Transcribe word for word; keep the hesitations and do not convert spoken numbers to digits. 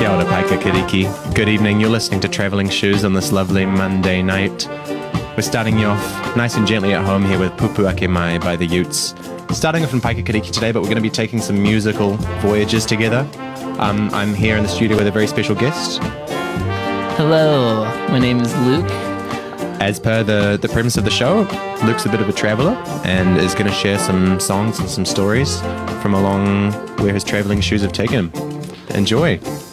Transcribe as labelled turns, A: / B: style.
A: Kia ora Paikakiriki. Good evening, you're listening to Travelling Shoes on this lovely Monday night. We're starting you off nice and gently at home here with Pupu Ake Mai by the Utes. Starting off in Paikakiriki today, but we're going to be taking some musical voyages together. Um, I'm here in the studio with a very special guest.
B: Hello, my name is Luke.
A: As per the, the premise of the show, Luke's a bit of a traveller and is going to share some songs and some stories from along where his travelling shoes have taken him. Enjoy.